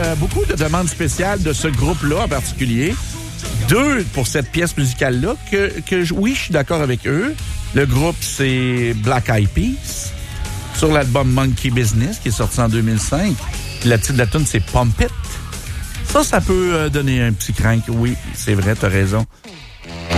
beaucoup de demandes spéciales de ce groupe-là en particulier. 2 pour cette pièce musicale-là, oui, je suis d'accord avec eux. Le groupe, c'est Black Eyed Peas, sur l'album Monkey Business, qui est sorti en 2005. Puis le titre de la tune, c'est Pump It. Ça peut donner un petit crank. Oui, c'est vrai, t'as raison.